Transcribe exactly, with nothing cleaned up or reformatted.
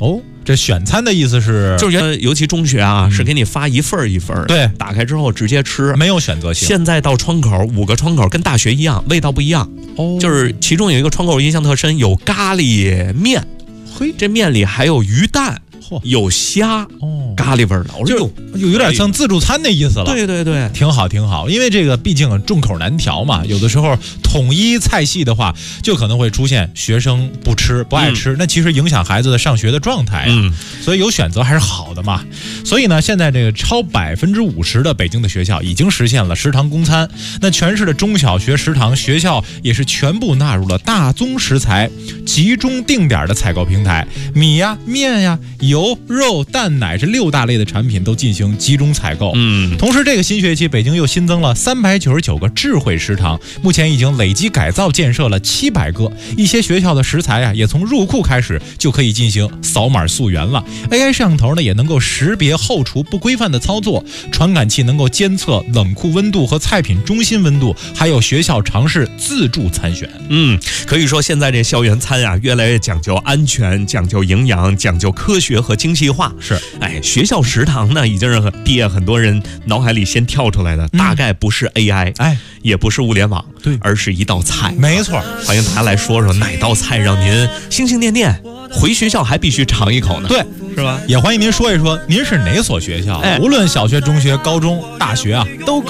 哦，这选餐的意思是， 就是原尤其中学啊，嗯、是给你发一份一份， 对， 打开之后直接吃， 没有选择性。 现在到窗口五个窗口跟大学一样，味道不一样。哦，就是其中有一个窗口印象特深，有咖喱面， 嘿， 这面里还有鱼蛋。有虾哦，咖喱味的，我说就有有点像自助餐的意思了。 对对对， 挺好挺好，因为这个毕竟众口难调嘛，有的时候统一菜系的话，就可能会出现学生不吃不爱吃，嗯、那其实影响孩子的上学的状态啊。嗯，所以有选择还是好的嘛。所以呢，现在这个超百分之五十的北京的学校已经实现了食堂供餐，那全市的中小学食堂学校也是全部纳入了大宗食材集中定点的采购平台，米呀、面呀、油。肉、蛋、奶这六大类的产品都进行集中采购。嗯，同时这个新学期，北京又新增了三百九十九个智慧食堂，目前已经累计改造建设了七百个。一些学校的食材啊，也从入库开始就可以进行扫码溯源了。A I 摄像头呢，也能够识别后厨不规范的操作，传感器能够监测冷库温度和菜品中心温度，还有学校尝试自助参选。 嗯，可以说现在这校园餐啊，越来越讲究安全，讲究营养，讲究科学和精细化。 是， 哎，学校食堂呢，已经是毕业很多人脑海里先跳出来的，嗯、大概不是 A I， 哎，也不是物联网， 对， 而是一道菜。 没错， 欢迎大家来说说哪道菜让您心心念念，回学校还必须尝一口呢？ 对， 是吧？ 也欢迎您说一说您是哪所学校，哎，无论小学、中学、高中、大学啊，都可以。